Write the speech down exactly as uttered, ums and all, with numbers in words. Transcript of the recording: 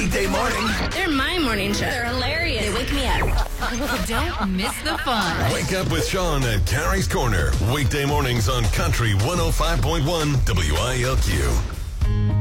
weekday morning. They're my morning show. They're hilarious. They wake me up. Don't miss the fun. Wake up with Sean at Carrie's Corner. Weekday mornings on Country one oh five point one W I L Q.